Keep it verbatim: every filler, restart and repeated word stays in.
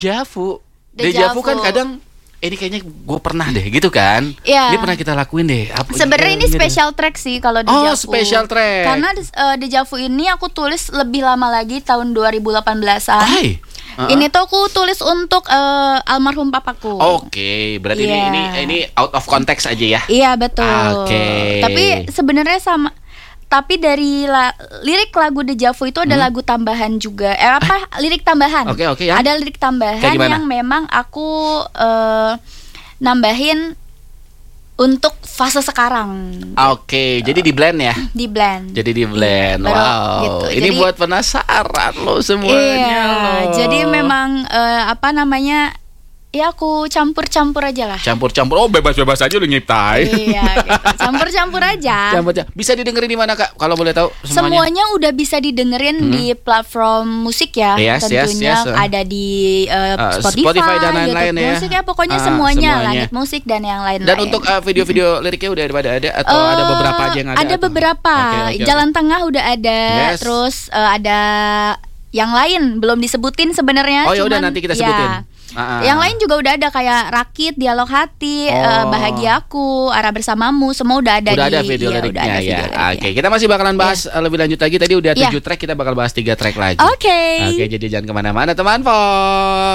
Dejavu. Dejavu. Dejavu kan kadang eh, ini kayaknya gue pernah deh gitu kan. Iya. Ini pernah kita lakuin deh. Apa- Sebenarnya ini gitu. special track sih kalau Oh, Dejavu. special track. Karena uh, Dejavu ini aku tulis lebih lama lagi tahun dua ribu delapan belasan. Hai. Uh-uh. Ini tuh aku tulis untuk uh, almarhum papaku. Oke, berarti Iya. ini, ini ini out of context aja ya. Iya betul. Oke. Tapi sebenarnya sama. Tapi dari la, lirik lagu Dejavu itu ada Hmm. lagu tambahan juga. Eh apa? Lirik tambahan. Oke, oke, ya. Ada lirik tambahan Kayak gimana? yang memang aku uh, nambahin untuk fase sekarang. Oke, jadi di blend ya. Di blend. Jadi di blend. Baru Wow. gitu. Ini Jadi- buat penasaran lo semuanya Iya. lo. Jadi memang uh, apa namanya? Ya aku campur-campur aja lah. campur-campur. Oh, bebas-bebas aja lu nyiptain. Iya, gitu. Campur-campur aja. Campur, campur. Bisa didengerin di mana Kak? Kalau boleh tahu semuanya. Semuanya udah bisa didengerin Hmm. di platform musik ya. Yes, yes, Tentunya yes. ada di uh, Uh, Spotify, Spotify dan lain-lain YouTube ya. musik ya. Pokoknya Ah, semuanya, semuanya. Langit Musik dan yang lain-lain. Dan untuk uh, video-video liriknya udah ada ada atau Eh, ada beberapa aja yang ada? Ada atau? beberapa. Oke, oke, Jalan Tengah udah ada. Yes. Terus uh, ada yang lain belum disebutin sebenarnya. Oh ya udah cuman, nanti kita ya. sebutin. Ah, ah. Yang lain juga udah ada kayak Rakit, Dialog Hati, Oh. eh, Bahagiaku, Arah Bersamamu, semua udah ada Udah di ada video iya, liriknya udah ada ya. video liriknya. Oke, kita masih bakalan bahas uh, lebih lanjut lagi. Tadi udah Iya. tujuh track, kita bakal bahas tiga track lagi. Oke. Oke, jadi jangan kemana-mana teman. Po.